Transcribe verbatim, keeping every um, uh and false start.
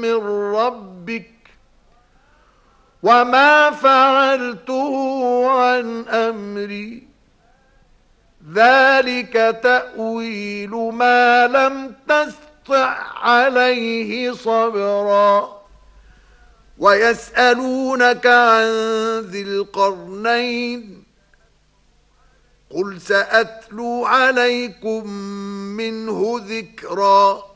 من ربك وما فعلته عن أمري ذلك تأويل ما لم تستطع عليه صبرا ويسألونك عن ذي القرنين قل سأتلو عليكم منه ذكرا